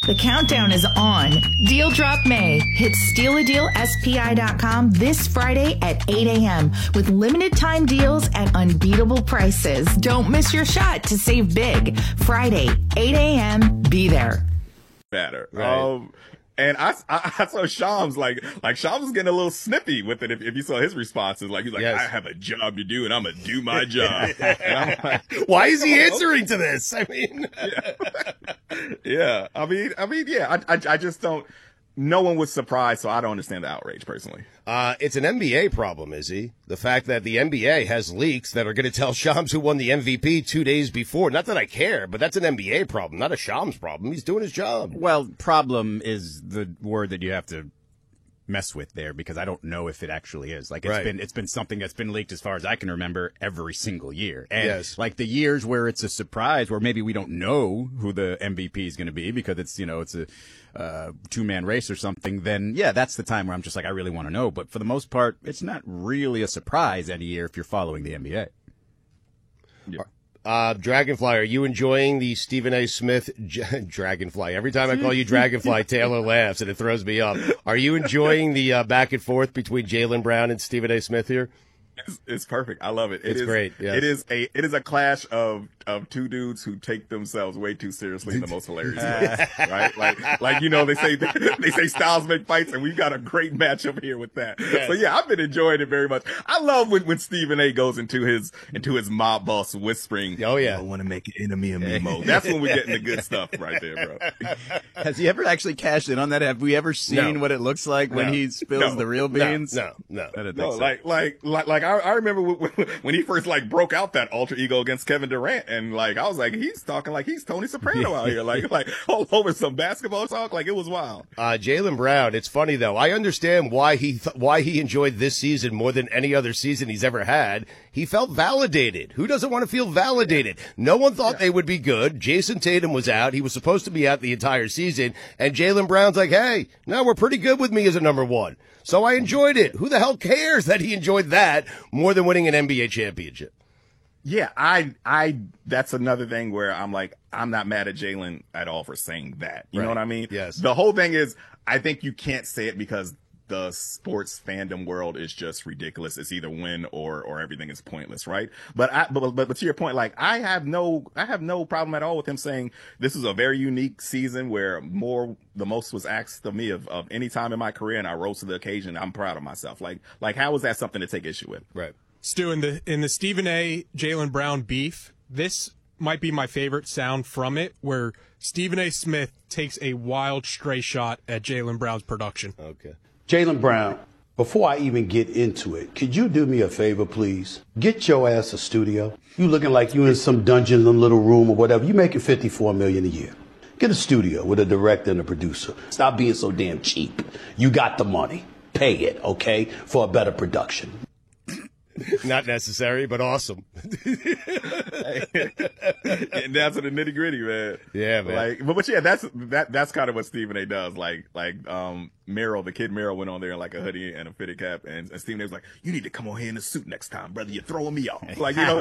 The countdown is on. Deal Drop May hits stealadealspi.com this Friday at 8 a.m. with limited time deals at unbeatable prices. Don't miss your shot to save big. Friday, 8 a.m. Be there. Better. Right. And I saw Shams like Shams was getting a little snippy with it. If you saw his responses, like he's like, yes. I have a job to do and I'm gonna do my job. And I'm like, why is he answering to this? I mean, yeah. I mean, yeah. I just don't. No one was surprised, so I don't understand the outrage personally. It's an NBA problem, Izzy. The fact that the NBA has leaks that are going to tell Shams who won the MVP 2 days before. Not that I care, but that's an NBA problem, not a Shams problem. He's doing his job. Well, problem is the word that you have to mess with there, because I don't know if it actually is. Like it's been something that's been leaked as far as I can remember every single year. And yes. Like the years where it's a surprise, where maybe we don't know who the MVP is going to be because it's a two-man race or something, then yeah, that's the time where I'm just like, I really want to know. But for the most part, it's not really a surprise any year if you're following the NBA. Yeah. Dragonfly, are you enjoying the Stephen A. Smith Dragonfly? Every time I call you Dragonfly, Taylor laughs and it throws me off. Are you enjoying the back and forth between Jaylen Brown and Stephen A. Smith here? It's perfect. I love it. It's great. Yes. It is a clash of two dudes who take themselves way too seriously in the most hilarious ways, right? Like they say styles make fights, and we've got a great matchup here with that. Yes. So yeah, I've been enjoying it very much. I love when Stephen A. goes into his mob boss whispering. Oh yeah, I want to make an enemy of me mode. That's when we're getting the good stuff right there, bro. Has he ever actually cashed in on that? Have we ever seen what it looks like when he spills the real beans? No. I didn't think so. Like I remember when he first broke out that alter ego against Kevin Durant, and I was like, he's talking like he's Tony Soprano out here, like all over some basketball talk, like it was wild. Jaylen Brown, it's funny though. I understand why he enjoyed this season more than any other season he's ever had. He felt validated. Who doesn't want to feel validated? No one thought they would be good. Jason Tatum was out. He was supposed to be out the entire season, and Jaylen Brown's like, hey, no, we're pretty good with me as a number one. So I enjoyed it. Who the hell cares that he enjoyed that more than winning an NBA championship? Yeah, that's another thing where I'm like, I'm not mad at Jaylen at all for saying that. You know what I mean? Yes. The whole thing is, I think you can't say it because the sports fandom world is just ridiculous. It's either win or everything is pointless, right? But to your point, like I have no problem at all with him saying this is a very unique season where the most was asked of me of any time in my career, and I rose to the occasion. I'm proud of myself. Like how is that something to take issue with? Right. Stu, in the Stephen A. Jaylen Brown beef, this might be my favorite sound from it, where Stephen A. Smith takes a wild stray shot at Jaylen Brown's production. Okay. Jaylen Brown, before I even get into it, could you do me a favor, please? Get your ass a studio. You looking like you in some dungeon, some little room or whatever. You making $54 million a year. Get a studio with a director and a producer. Stop being so damn cheap. You got the money. Pay it, okay, for a better production. Not necessary, but awesome. Getting down to the nitty gritty, man. Yeah, man. But yeah, that's kind of what Stephen A. does. Merrill, the kid Merrill, went on there in like a hoodie and a fitted cap, and Stephen A. was like, "You need to come on here in a suit next time, brother. You're throwing me off."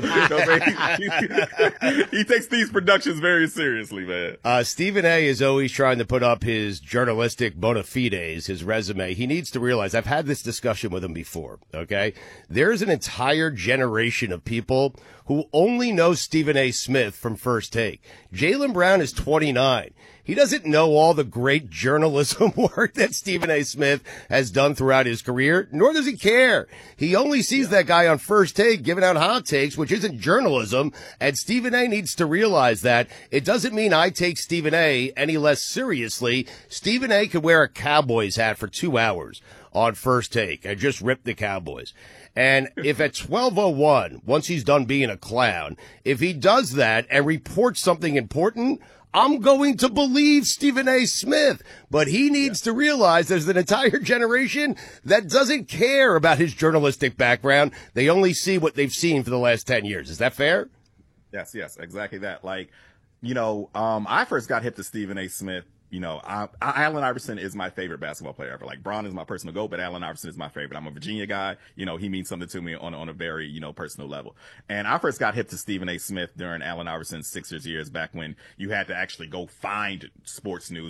He takes these productions very seriously, man. Stephen A. is always trying to put up his journalistic bona fides, his resume. He needs to realize, I've had this discussion with him before, okay? There's an entire generation of people who only know Stephen A. Smith from First Take. Jaylen Brown is 29. He doesn't know all the great journalism work that Stephen A. Smith has done throughout his career, nor does he care. He only sees that guy on First Take giving out hot takes, which isn't journalism, and Stephen A. needs to realize that. It doesn't mean I take Stephen A. any less seriously. Stephen A. could wear a Cowboys hat for 2 hours on First Take and just rip the Cowboys. And if at 12:01, once he's done being a clown, if he does that and reports something important, I'm going to believe Stephen A. Smith. But he needs to realize there's an entire generation that doesn't care about his journalistic background. They only see what they've seen for the last 10 years. Is that fair? Yes, exactly that. I first got hip to Stephen A. Smith. Allen Iverson is my favorite basketball player ever. Like, Bron is my personal GOAT, but Allen Iverson is my favorite. I'm a Virginia guy. He means something to me on a very, personal level. And I first got hip to Stephen A. Smith during Allen Iverson's Sixers years, back when you had to actually go find sports news